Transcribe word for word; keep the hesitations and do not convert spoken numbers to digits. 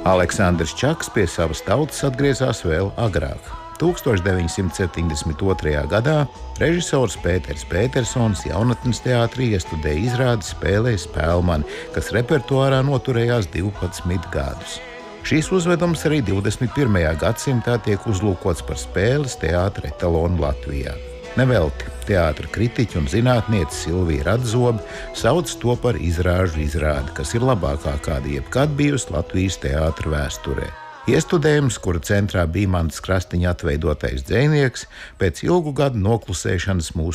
Aleksandrs Čaks pie savas tautas atgriezās vēl agrāk. tūkstoš deviņsimt septiņdesmit otrajā gadā režisors Pēters Pētersons jaunatnes teātrī iestudēja izrādi Spēlē Spēlmani, kas repertuārā noturējās divpadsmit gadus. Šīs uzvedums arī divdesmit pirmajā gadsimtā tiek uzlūkots par spēles teātra etalonu Latvijā. Nevelti teātra kritiķi un zinātniece Silvija Radzobe sauc to par izrāžu izrādi, kas ir labākā kāda jebkad bijusi Latvijas teātra vēsturē. Iestudējums, kura centrā bija Mantas Krastiņa atveidotais dzejnieks, pēc ilgu gadu noklusēšanas mūs